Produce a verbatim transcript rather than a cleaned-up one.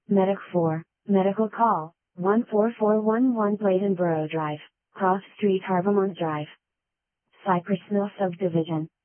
Medic four, Medical Call, one four four one one Bladenboro Drive, Cross Street Harbomont Drive. Cypress Mill Subdivision.